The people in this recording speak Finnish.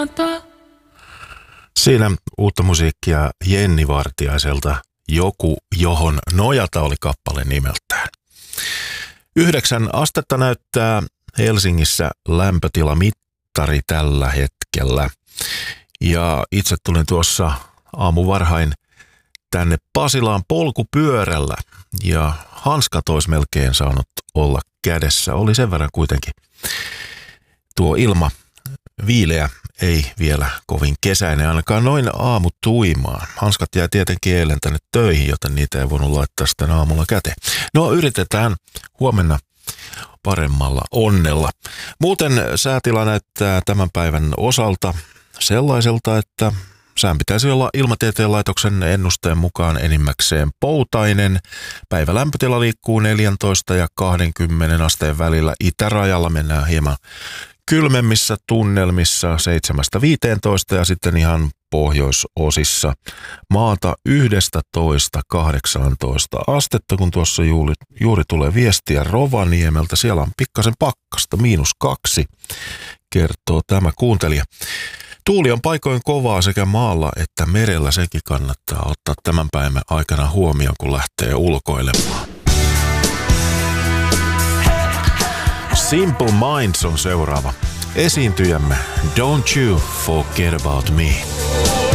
Siinä uutta musiikkia Jenni Vartiaiselta. Joku, johon nojata oli kappale nimeltään. 9 astetta näyttää Helsingissä lämpötilamittari tällä hetkellä. Ja itse tulin tuossa aamuvarhain tänne Pasilaan polkupyörällä ja hanskat olisi melkein saanut olla kädessä. Oli sen verran kuitenkin tuo ilma viileä, ei vielä kovin kesäinen, ainakaan noin aamutuimaan. Hanskat jää tietenkin eilen tänne töihin, joten niitä ei voinut laittaa sitten aamulla käteen. No yritetään huomenna paremmalla onnella. Muuten säätila näyttää tämän päivän osalta sellaiselta, että sään pitäisi olla Ilmatieteen laitoksen ennusteen mukaan enimmäkseen poutainen. Päivä lämpötila liikkuu 14 ja 20 asteen välillä. Itärajalla mennään hieman kylmemmissä tunnelmissa 7-15 ja sitten ihan pohjoisosissa maata 11-18 astetta, kun tuossa juuri tulee viestiä Rovaniemeltä. Siellä on pikkasen pakkasta, -2, kertoo tämä kuuntelija. Tuuli on paikoin kovaa sekä maalla että merellä, sekin kannattaa ottaa tämän päivän aikana huomioon, kun lähtee ulkoilemaan. Simple Minds on seuraava esiintyjämme. Don't you forget about me.